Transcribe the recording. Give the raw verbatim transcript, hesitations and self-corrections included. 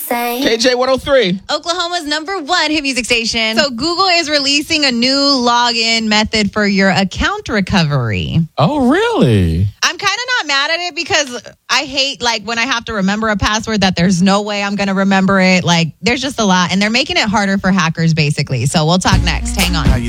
say. K J one oh three. Oklahoma's number one hit music station. So Google is releasing a new login method for your account recovery. Oh, really? I'm kind of not mad at it because I hate like when I have to remember a password that there's no way I'm going to remember it. Like there's just a lot and they're making it harder for hackers basically. So we'll talk next. Hang on.